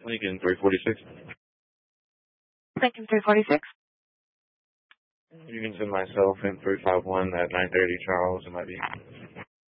Lincoln 346. Lincoln 346. You can send myself in 351 at 930 Charles. It might be